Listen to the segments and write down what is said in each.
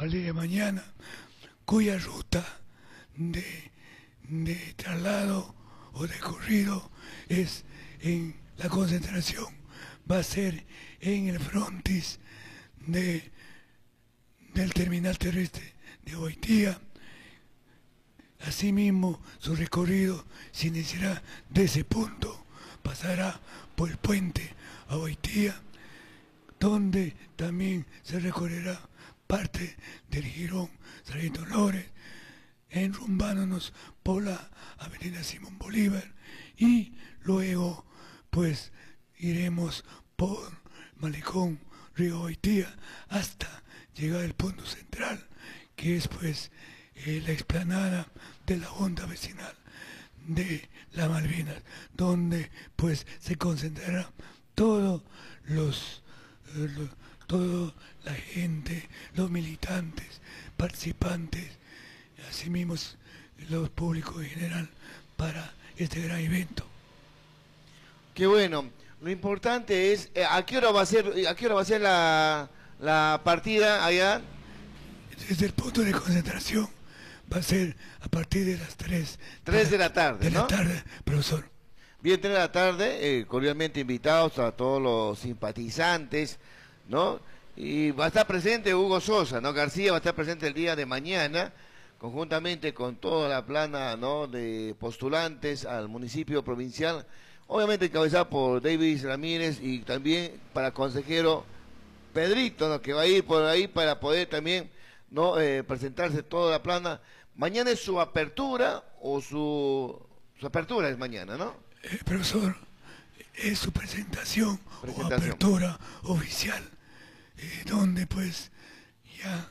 partir de mañana, cuya ruta de traslado o recorrido es en la concentración, va a ser en el frontis del terminal terrestre de Ovaitía. Asimismo, su recorrido se iniciará de ese punto, pasará por el puente a Ovaitía, donde también se recorrerá parte del jirón Sargento Lores, enrumbándonos por la avenida Simón Bolívar, y luego pues iremos por Malecón, Río Ovaitía, hasta llegar al punto central, que es pues la explanada de la Junta Vecinal de las Malvinas, donde pues se concentrará toda la gente, los militantes, participantes, asimismo los públicos en general, para este gran evento. Qué bueno. Lo importante es ¿a qué hora va a ser la partida allá? Desde el punto de concentración va a ser a partir de las 3 de la tarde, de ¿no? la tarde, profesor. Bien, 3 de la tarde, cordialmente invitados a todos los simpatizantes, ¿no? Y va a estar presente Hugo Sosa, ¿no? García va a estar presente el día de mañana, conjuntamente con toda la plana, ¿no?, de postulantes al municipio provincial, obviamente encabezado por Davis Ramírez, y también para consejero Pedrito, ¿no?, que va a ir por ahí para poder también, ¿no?, presentarse toda la plana. Mañana es su apertura, o su apertura es mañana, ¿no? Profesor, es su presentación o apertura oficial, donde pues ya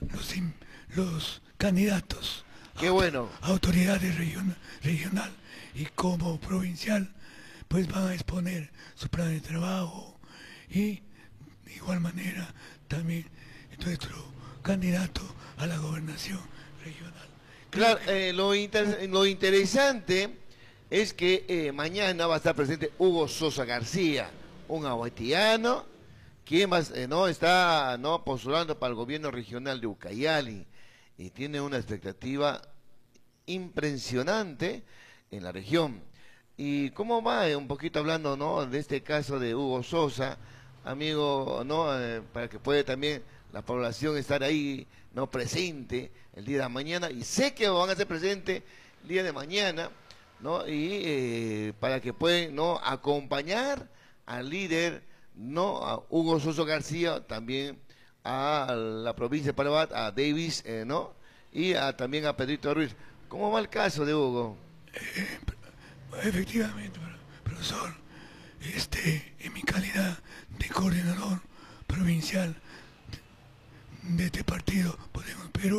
los candidatos, qué bueno, autoridades regional y como provincial, pues van a exponer su plan de trabajo, y de igual manera también nuestro candidato a la gobernación regional. Claro, lo interesante es que mañana va a estar presente Hugo Sosa García, un aguaitiano, quien no está postulando para el gobierno regional de Ucayali, y tiene una expectativa impresionante en la región. Y cómo va, un poquito hablando, ¿no?, de este caso de Hugo Sosa, amigo, ¿no?, para que pueda también la población estar ahí, ¿no?, presente el día de mañana, y sé que van a ser presentes el día de mañana, ¿no?, y para que puedan, ¿no?, acompañar al líder, ¿no?, a Hugo Sosa García, también a la provincia de Parabat, a Davis, ¿no?, y también a Pedrito Ruiz. ¿Cómo va el caso de Hugo? Efectivamente, profesor, en mi calidad de coordinador provincial de este partido Podemos Perú,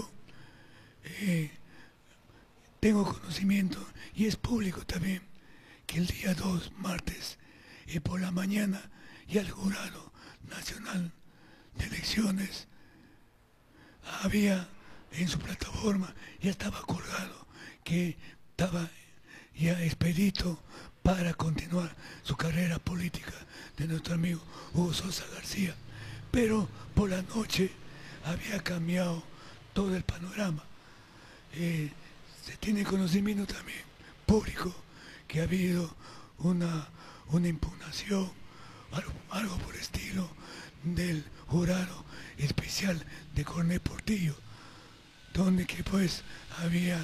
tengo conocimiento, y es público también, que el día 2, martes, por la mañana, ya el Jurado Nacional de Elecciones había en su plataforma, ya estaba colgado, que estaba ya expedito para continuar su carrera política de nuestro amigo Hugo Sosa García, pero por la noche había cambiado todo el panorama. Se tiene conocimiento también público que ha habido una impugnación, algo por estilo, del jurado especial de Coronel Portillo, donde que pues había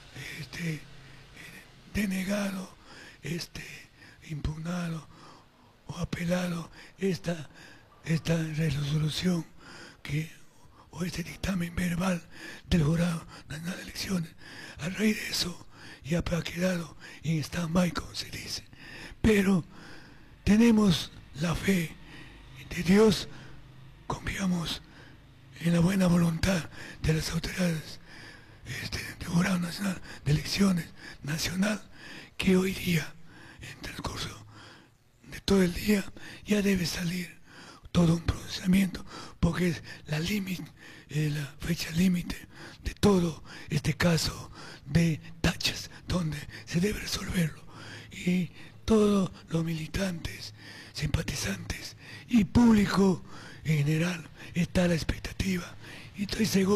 denegado, impugnado o apelado esta resolución o este dictamen verbal del Jurado Nacional de Elecciones. A raíz de eso ya ha quedado en stand-by, como se dice. Pero tenemos la fe de Dios, confiamos en la buena voluntad de las autoridades del Jurado Nacional de Elecciones Nacional, que hoy día, en transcurso de todo el día, ya debe salir todo un procesamiento, porque es la fecha límite de todo este caso de tachas, donde se debe resolverlo. Y todos los militantes, simpatizantes y público en general está a la expectativa, y estoy seguro